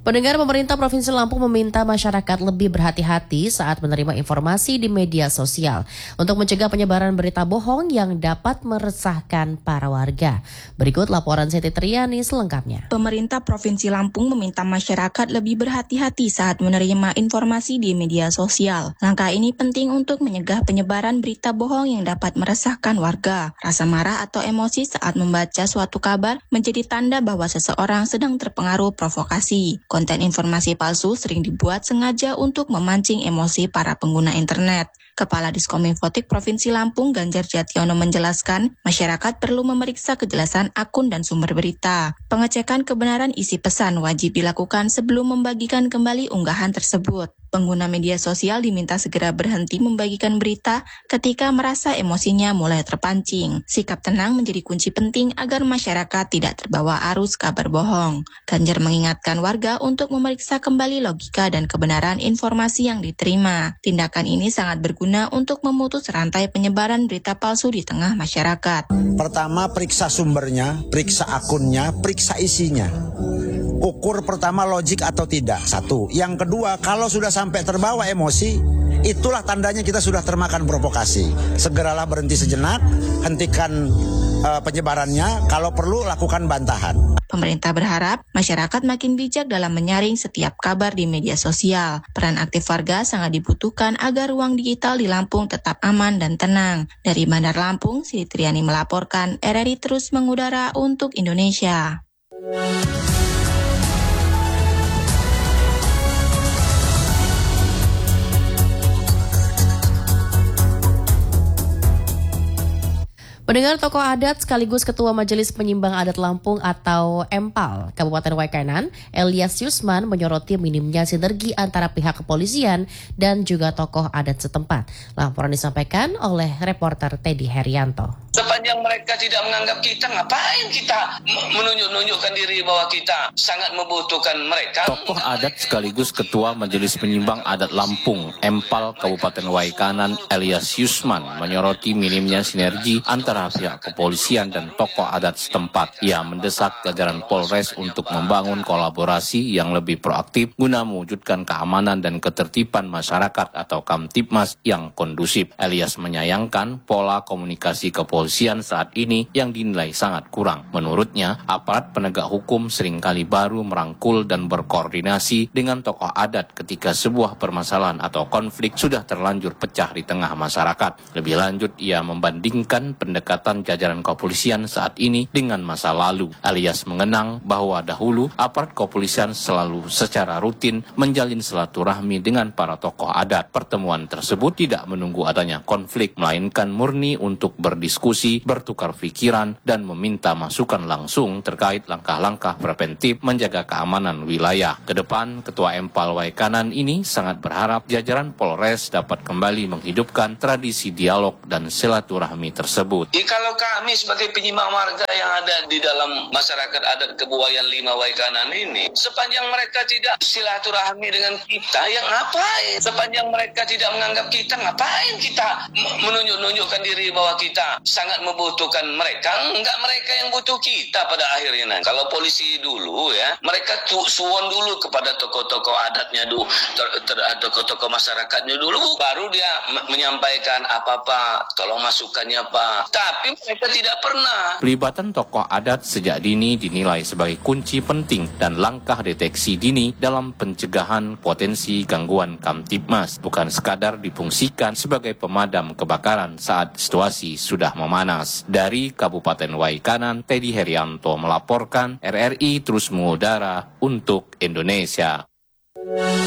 Pendengar, pemerintah Provinsi Lampung meminta masyarakat lebih berhati-hati saat menerima informasi di media sosial untuk mencegah penyebaran berita bohong yang dapat meresahkan para warga. Berikut laporan Siti Triani selengkapnya. Pemerintah Provinsi Lampung meminta masyarakat lebih berhati-hati saat menerima informasi di media sosial. Langkah ini penting untuk mencegah penyebaran berita bohong yang dapat meresahkan warga. Rasa marah atau emosi saat membaca suatu kabar menjadi tanda bahwa seseorang sedang terpengaruh provokasi. Konten informasi palsu sering dibuat sengaja untuk memancing emosi para pengguna internet. Kepala Diskominfotik Provinsi Lampung, Ganjar Jationo menjelaskan, masyarakat perlu memeriksa kejelasan akun dan sumber berita. Pengecekan kebenaran isi pesan wajib dilakukan sebelum membagikan kembali unggahan tersebut. Pengguna media sosial diminta segera berhenti membagikan berita ketika merasa emosinya mulai terpancing. Sikap tenang menjadi kunci penting agar masyarakat tidak terbawa arus kabar bohong. Ganjar mengingatkan warga untuk memeriksa kembali logika dan kebenaran informasi yang diterima. Tindakan ini sangat berguna untuk memutus rantai penyebaran berita palsu di tengah masyarakat. Pertama, periksa sumbernya, periksa akunnya, periksa isinya. Ukur pertama logik atau tidak, satu. Yang kedua, kalau sudah sampai terbawa emosi, itulah tandanya kita sudah termakan provokasi. Segeralah berhenti sejenak, hentikan penyebarannya, kalau perlu lakukan bantahan. Pemerintah berharap masyarakat makin bijak dalam menyaring setiap kabar di media sosial. Peran aktif warga sangat dibutuhkan agar ruang digital di Lampung tetap aman dan tenang. Dari Bandar Lampung, Siti Triani melaporkan, RRI terus mengudara untuk Indonesia. Pendengar, tokoh adat sekaligus Ketua Majelis Penyimbang Adat Lampung atau EMPAL Kabupaten Waikanan, Elias Yusman, menyoroti minimnya sinergi antara pihak kepolisian dan juga tokoh adat setempat. Laporan disampaikan oleh reporter Teddy Herianto. Sepanjang mereka tidak menganggap kita, ngapain kita menunjuk-nunjukkan diri bahwa kita sangat membutuhkan mereka? Tokoh adat sekaligus Ketua Majelis Penyimbang Adat Lampung, EMPAL Kabupaten Waikanan, Elias Yusman, menyoroti minimnya sinergi antara pihak kepolisian dan tokoh adat setempat. Ia mendesak jajaran Polres untuk membangun kolaborasi yang lebih proaktif guna mewujudkan keamanan dan ketertiban masyarakat atau Kamtibmas yang kondusif. Elias menyayangkan pola komunikasi kepolisian saat ini yang dinilai sangat kurang. Menurutnya, aparat penegak hukum seringkali baru merangkul dan berkoordinasi dengan tokoh adat ketika sebuah permasalahan atau konflik sudah terlanjur pecah di tengah masyarakat. Lebih lanjut, ia membandingkan pendekatan jajaran kepolisian saat ini dengan masa lalu. Alias mengenang bahwa dahulu aparat kepolisian selalu secara rutin menjalin silaturahmi dengan para tokoh adat. Pertemuan tersebut tidak menunggu adanya konflik, melainkan murni untuk berdiskusi, bertukar pikiran, dan meminta masukan langsung terkait langkah-langkah preventif menjaga keamanan wilayah. Kedepan, Ketua EMPAL Waikanan ini sangat berharap jajaran Polres dapat kembali menghidupkan tradisi dialog dan silaturahmi tersebut. Kalau kami sebagai penyimbang warga yang ada di dalam masyarakat adat Kebuayan 5 Waikanan ini, sepanjang mereka tidak silaturahmi dengan kita, yang ngapain? Sepanjang mereka tidak menganggap kita, ngapain kita menunjuk-nunjukkan diri bahwa kita sangat membutuhkan mereka? Enggak, mereka yang butuh kita pada akhirnya nanti. Kalau polisi dulu ya, mereka suwon dulu kepada tokoh-tokoh adatnya dulu, tokoh-tokoh masyarakatnya dulu, baru dia menyampaikan apa-apa, tolong masukannya Pak. Tapi mereka tidak pernah. Pelibatan tokoh adat sejak dini dinilai sebagai kunci penting dan langkah deteksi dini dalam pencegahan potensi gangguan Kamtibmas, bukan sekadar difungsikan sebagai pemadam kebakaran saat situasi sudah memanas. Dari Kabupaten Waikanan, Teddy Herianto melaporkan, RRI terus mengudara untuk Indonesia.